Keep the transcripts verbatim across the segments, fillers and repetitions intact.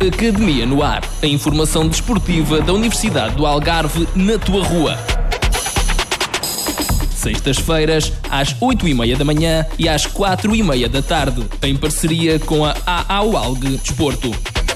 Academia no Ar, a informação desportiva da Universidade do Algarve na tua rua. Sextas-feiras, às oito e meia da manhã e às quatro e meia da tarde, em parceria com a A A U A L G Desporto.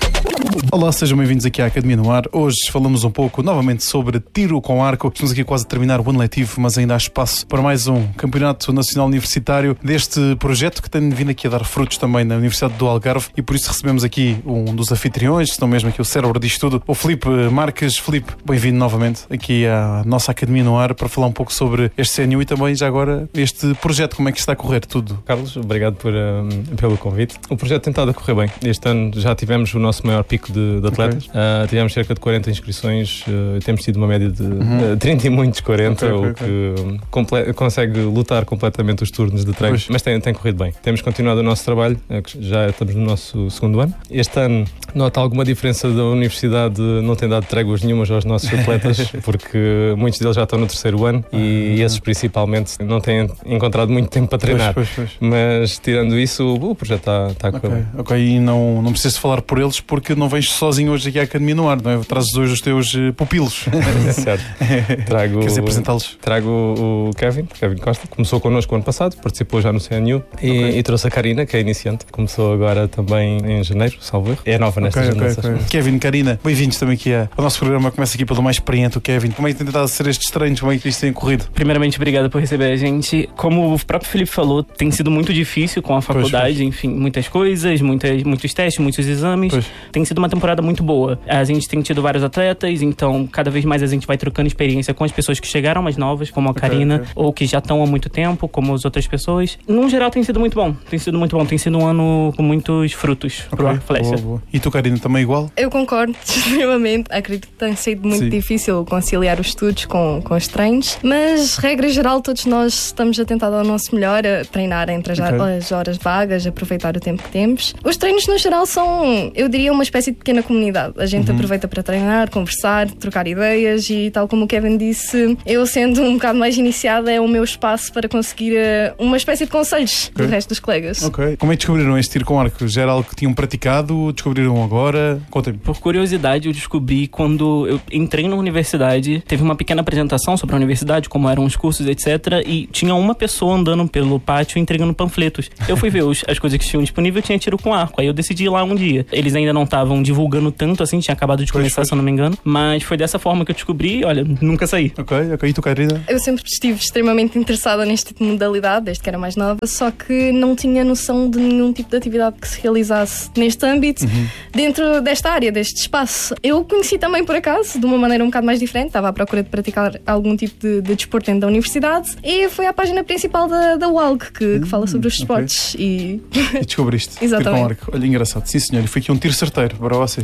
Olá, sejam bem-vindos aqui à Academia no Ar. Hoje falamos um pouco novamente sobre tiro com arco. Estamos aqui quase a terminar o ano letivo, mas ainda há espaço para mais um Campeonato Nacional Universitário deste projeto que tem vindo aqui a dar frutos também na Universidade do Algarve, e por isso recebemos aqui um dos anfitriões, estão mesmo aqui o cérebro disto tudo, o Filipe Marques. Filipe, bem-vindo novamente aqui à nossa Academia no Ar para falar um pouco sobre este C N U e também já agora este projeto, como é que está a correr tudo? Carlos, obrigado por, um, pelo convite. O projeto tem estado a correr bem. Este ano já tivemos o nosso maior pico de, de atletas. Okay. Uh, tivemos cerca de quarenta inscrições, uh, temos tido uma média de uhum. uh, trinta e muitos quarenta, okay, okay, o que okay. comple- consegue lutar completamente os turnos de treino, mas tem, tem corrido bem. Temos continuado o nosso trabalho, uh, já estamos no nosso segundo ano. Este ano nota alguma diferença da universidade, não tem dado tréguas nenhumas aos nossos atletas, porque muitos deles já estão no terceiro ano e uhum. esses principalmente não têm encontrado muito tempo para treinar. Pois, pois, pois. Mas tirando isso, o projeto está, está a correr okay. bem. Ok, e não, não precisas falar por eles porque não vens sozinho hoje aqui à Academia no Ar, não é? Trazes hoje os teus uh, pupilos. Certo. Trago, Queres apresentá-los? Trago o Kevin, Kevin Costa, começou connosco o ano passado, participou já no C N U e, okay. e trouxe a Karina, que é iniciante, começou agora também em janeiro, salvo erro. É nova nesta okay, geração. Okay, okay. Kevin, Karina, bem-vindos também aqui ao nosso programa. Começa aqui pelo mais experiente, o Kevin. Como é que tem tentado ser estes treinos? Como é que isto tem corrido? Primeiramente, obrigado por receber a gente. Como o próprio Felipe falou, tem sido muito difícil com a faculdade, pois, pois. enfim, muitas coisas, muitas, muitos testes, muitos exames. Pois. Tem sido uma temporada muito boa. A gente tem tido vários atletas, então cada vez mais a gente vai trocando experiência com as pessoas que chegaram mais novas, como a okay, Karina, okay. ou que já estão há muito tempo, como as outras pessoas. No geral tem sido muito bom, tem sido muito bom, tem sido um ano com muitos frutos okay, pro Arco Flecha. Boa, boa. E tu, Karina, também igual? Eu concordo extremamente. Acredito que tem sido muito Sim. difícil conciliar os estudos com, com os treinos, mas regra geral todos nós estamos a tentar dar o nosso melhor, a treinar entre as, okay. as horas vagas, aproveitar o tempo que temos. Os treinos no geral são, eu diria, uma espécie de pequena comunidade. A gente uhum. aproveita para treinar, conversar, trocar ideias e, tal como o Kevin disse, eu sendo um bocado mais iniciada, é o meu espaço para conseguir uh, uma espécie de conselhos okay. do resto dos colegas. Ok. Como é que descobriram este tiro com arco? Já era algo que tinham praticado? Descobriram agora? Contem-me. Por curiosidade, eu descobri quando eu entrei na universidade, teve uma pequena apresentação sobre a universidade, como eram os cursos, etcétera. E tinha uma pessoa andando pelo pátio entregando panfletos. Eu fui ver os, as coisas que tinham disponível, tinha tiro com arco. Aí eu decidi ir lá um dia. Eles ainda não estavam divulgando tanto assim, tinha acabado de começar, pois, se eu não me engano. Mas foi dessa forma que eu descobri, olha, nunca saí. Ok, ok. E tu, Karina? Eu sempre estive extremamente interessada neste tipo de modalidade, desde que era mais nova, só que não tinha noção de nenhum tipo de atividade que se realizasse neste âmbito, uhum. dentro desta área, deste espaço. Eu conheci também, por acaso, de uma maneira um bocado mais diferente, estava à procura de praticar algum tipo de, de desporto dentro da universidade e foi à página principal da, da U A L G que, uhum. que fala sobre os esportes. Okay. E... e descobriste. Exatamente. Tiro com arco. Olha, engraçado. Sim, senhor. E foi aqui um tiro certeiro para vocês.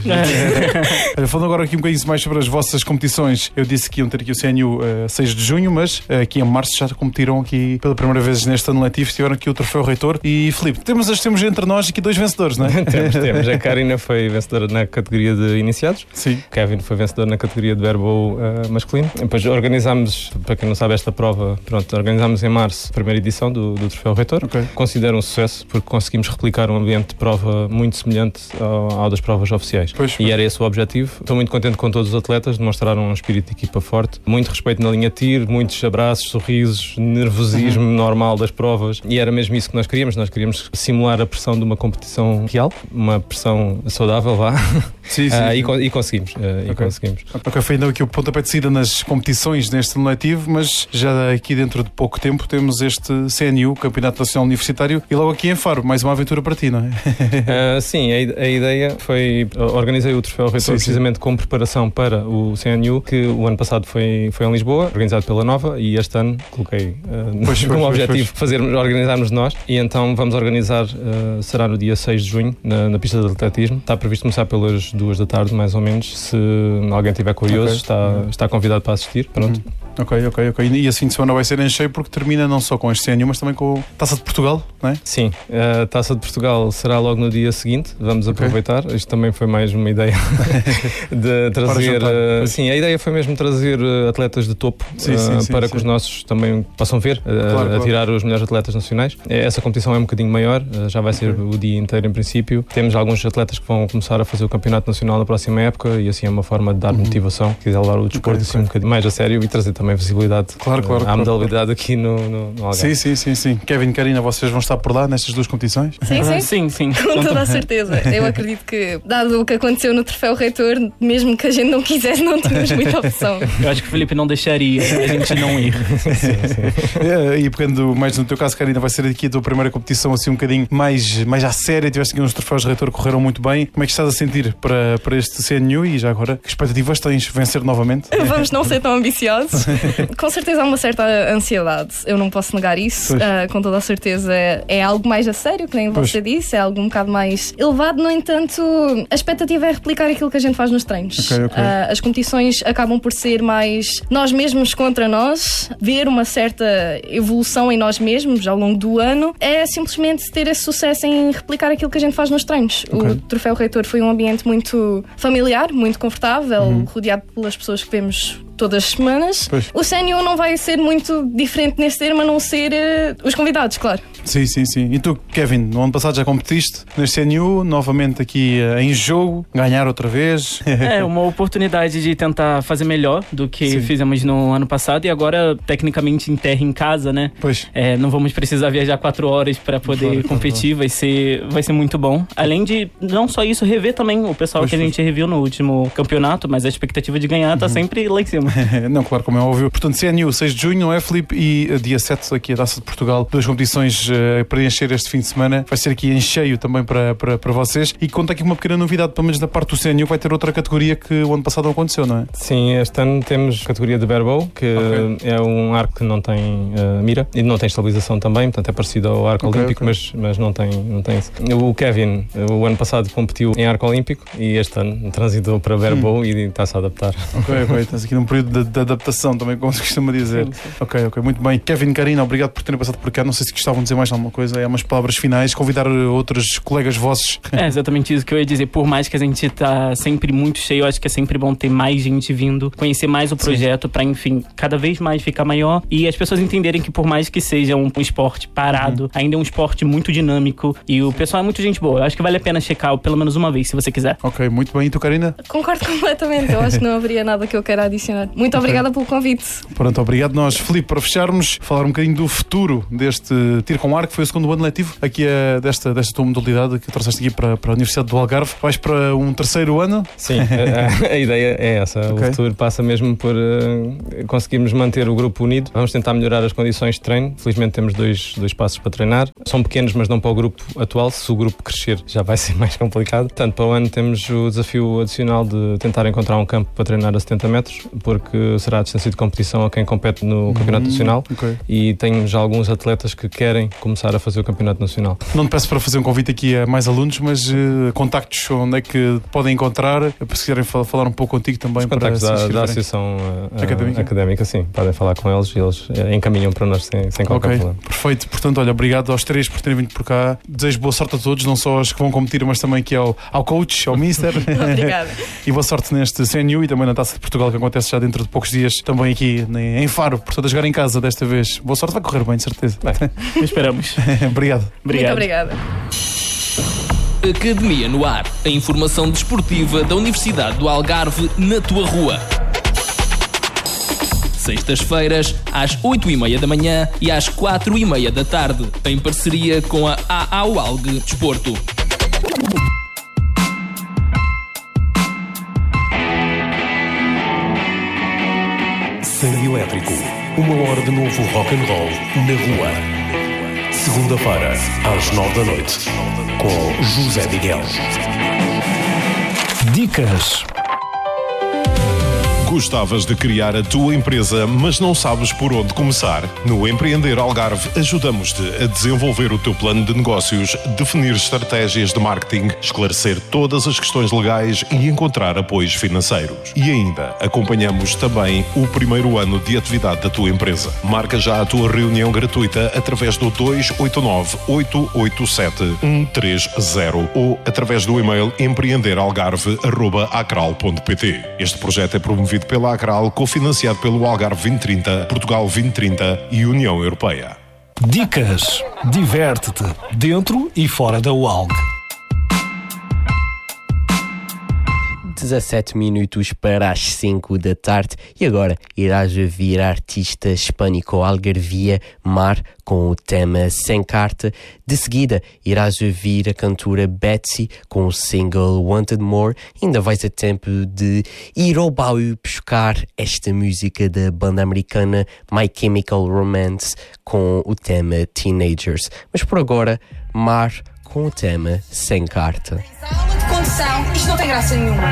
Olha, falando agora aqui um bocadinho mais sobre as vossas competições, eu disse que iam ter aqui o C N U uh, seis de junho, mas uh, aqui em março já competiram aqui pela primeira vez neste ano letivo, tiveram aqui o Troféu Reitor. E Filipe, temos, temos entre nós aqui dois vencedores, não é? temos, temos. A Karina foi vencedora na categoria de iniciados. Sim. Kevin foi vencedor na categoria de verbo uh, masculino. Depois organizámos, para quem não sabe esta prova, pronto, organizámos em março a primeira edição do, do Troféu Reitor. Okay. Considero um sucesso porque conseguimos replicar um ambiente de prova muito semelhante ao, ao das provas oficiais. Pois, e era esse o objetivo. Estou muito contente com todos os atletas, demonstraram um espírito de equipa forte, muito respeito na linha de tiro, muitos abraços, sorrisos, nervosismo uhum. normal das provas, e era mesmo isso que nós queríamos. Nós queríamos simular a pressão de uma competição real, uma pressão saudável, vá. Sim, sim, uh, sim. E, e conseguimos. Uh, okay. E conseguimos. Ok, foi ainda aqui o pontapé de saída nas competições neste ano letivo, mas já aqui dentro de pouco tempo temos este C N U, Campeonato Nacional Universitário, e logo aqui em Faro, mais uma aventura para ti, não é? uh, sim, a, a ideia foi, organizei o Troféu Reitor sim, precisamente sim. com preparação para o C N U, que o ano passado foi, foi em Lisboa, organizado pela Nova, e este ano coloquei uh, pois, como pois, objetivo pois. fazer, organizarmos nós, e então vamos organizar, uh, será no dia seis de junho, na, na pista de atletismo. Está previsto começar pelas duas da tarde, mais ou menos. Se alguém estiver curioso, okay. está, está convidado para assistir. Pronto. Uhum. Ok, ok, ok. E esse fim de semana vai ser em cheio porque termina não só com este C N U, mas também com a Taça de Portugal, não é? Sim, a Taça de Portugal será logo no dia seguinte. Vamos okay. aproveitar. Isto isto também foi mais uma ideia de trazer. Uh, sim, a ideia foi mesmo trazer uh, atletas de topo sim, sim, uh, sim, para sim. que os nossos também possam ver, uh, claro, claro. a tirar os melhores atletas nacionais. Essa competição é um bocadinho maior, uh, já vai ser okay. o dia inteiro em princípio. Temos alguns atletas que vão começar a fazer o campeonato nacional na próxima época e assim é uma forma de dar uhum. motivação, quiser levar o desporto okay, assim okay. um bocadinho mais a sério e trazer também visibilidade claro, claro, uh, à claro, modalidade claro. aqui no, no, no Algarve. Sim, sim, sim, sim. Kevin, Karina, vocês vão estar por lá nestas duas competições? Sim, sim. sim, sim. Com toda a certeza. Eu acredito que, dado o que aconteceu no Troféu Reitor, mesmo que a gente não quisesse, não tínhamos muita opção. Eu acho que o Filipe não deixaria a gente não ir. Sim, sim. É, e pegando mais no teu caso, Karina, vai ser aqui a tua primeira competição assim um bocadinho mais, mais à séria. Tiveste aqui uns Troféus Reitor que correram muito bem. Como é que estás a sentir para, para este C N U e já agora, que expectativas tens? Vencer novamente? Vamos não ser tão ambiciosos. Com certeza há uma certa ansiedade. Eu não posso negar isso. Uh, com toda a certeza é algo mais a sério, que nem pois. Você disse. É algo um bocado mais elevado. No entanto, a expectativa é replicar aquilo que a gente faz nos treinos. Okay, okay. Uh, as competições acabam por ser mais nós mesmos contra nós. Ver uma certa evolução em nós mesmos ao longo do ano. É simplesmente ter esse sucesso em replicar aquilo que a gente faz nos treinos. Okay. O Troféu Reitor foi um ambiente muito familiar, muito confortável, uhum. rodeado pelas pessoas que vemos todas as semanas. Pois. O C N U não vai ser muito diferente nesse termo, a não ser uh, os convidados, claro. Sim, sim, sim. E tu, Kevin, no ano passado já competiste neste C N U, novamente aqui uh, em jogo, ganhar outra vez. É, uma oportunidade de tentar fazer melhor do que sim. fizemos no ano passado e agora, tecnicamente, em terra, em casa, né? Pois. É, não vamos precisar viajar quatro horas para poder claro, competir, claro. Vai ser, vai ser muito bom. Além de, não só isso, rever também o pessoal pois, que a gente pois. reviu no último campeonato, mas a expectativa de ganhar tá uhum. sempre lá em cima. Não, claro, como é óbvio. Portanto, C N U, seis de junho, não é, Filipe? E dia sete, aqui a Taça de Portugal. Duas competições uh, para encher este fim de semana. Vai ser aqui em cheio também para, para, para vocês. E conta aqui uma pequena novidade, pelo menos da parte do C N U, vai ter outra categoria que o ano passado não aconteceu, não é? Sim, este ano temos a categoria de barebow, que okay. é um arco que não tem uh, mira e não tem estabilização também, portanto é parecido ao arco okay, olímpico, okay. Mas, mas não tem, não tem isso. O Kevin, o ano passado competiu em arco olímpico e este ano transitou para barebow hum. e está-se a adaptar. Ok, ok. Estás aqui num período de, de adaptação também, como se costuma dizer. Sim, sim. Ok, ok, muito bem. Kevin, Karina, obrigado por terem passado por cá. Não sei se gostavam de dizer mais alguma coisa, é umas palavras finais, convidar outros colegas vossos. É exatamente isso que eu ia dizer. Por mais que a gente tá sempre muito cheio, eu acho que é sempre bom ter mais gente vindo, conhecer mais o projeto para, enfim, cada vez mais ficar maior e as pessoas entenderem que por mais que seja um, um esporte parado, uhum. ainda é um esporte muito dinâmico e o pessoal é muito gente boa. Eu acho que vale a pena checar pelo menos uma vez, se você quiser. Ok, muito bem. E tu, Karina? Concordo completamente. Eu acho que não haveria nada que eu queira adicionar. Muito okay. obrigada pelo convite. Pronto, obrigado nós. Filipe, para fecharmos, falar um bocadinho do futuro deste tiro com arco, que foi o segundo ano letivo aqui é desta, desta tua modalidade que trouxeste aqui para, para a Universidade do Algarve. Vais para um terceiro ano? Sim, a, a ideia é essa. Okay. O futuro passa mesmo por uh, conseguirmos manter o grupo unido. Vamos tentar melhorar as condições de treino. Felizmente temos dois, dois passos para treinar. São pequenos, mas não para o grupo atual. Se o grupo crescer, já vai ser mais complicado. Portanto, para o ano temos o desafio adicional de tentar encontrar um campo para treinar a setenta metros, porque será a distância de competição a quem compete no uhum. Campeonato Nacional. Okay. E tenho já alguns atletas que querem começar a fazer o Campeonato Nacional. Não te peço para fazer um convite aqui a mais alunos, mas uh, contactos onde é que podem encontrar, se quiserem falar um pouco contigo também. Os contactos para da, da Associação uh, académica. académica, sim, podem falar com eles e eles encaminham para nós sem, sem qualquer okay. problema. Perfeito, portanto, olha, obrigado aos três por terem vindo por cá. Desejo boa sorte a todos, não só aos que vão competir, mas também aqui ao, ao coach, ao mister. Obrigada. E boa sorte neste C N U e também na Taça de Portugal, que acontece já dentro de poucos dias, também aqui em Faro, portanto a jogar em casa desta vez. Boa sorte, vai correr bem, de certeza. Bem, esperamos. Obrigado. Muito obrigada. Academia no Ar, a informação desportiva da Universidade do Algarve na tua rua. Sextas-feiras, às oito e meia da manhã e às quatro e meia da tarde, em parceria com a A A U A L G Desporto. Sangue Elétrico, uma hora de novo rock and roll na rua. Segunda-feira, às nove da noite, com José Miguel. Dicas. Gostavas de criar a tua empresa, mas não sabes por onde começar? No Empreender Algarve ajudamos-te a desenvolver o teu plano de negócios, definir estratégias de marketing, esclarecer todas as questões legais e encontrar apoios financeiros. E ainda acompanhamos também o primeiro ano de atividade da tua empresa. Marca já a tua reunião gratuita através do dois oito nove, oito oito sete, um três zero ou através do e-mail empreenderalgarve arroba acral ponto pt. Este projeto é promovido pela Acral, cofinanciado pelo Algarve vinte trinta, Portugal vinte trinta e União Europeia. Dicas. Diverte-te dentro e fora da U A L G. dezassete minutos para as cinco da tarde e agora irás ouvir a artista hispânico-algarvia Mar com o tema Sem Carta. De seguida irás ouvir a cantora Betsy com o single Wanted More. Ainda vais a tempo de ir ao baú buscar esta música da banda americana My Chemical Romance com o tema Teenagers. Mas por agora, Mar com o tema Sem Carta. Aula de condução, isto não tem graça nenhuma.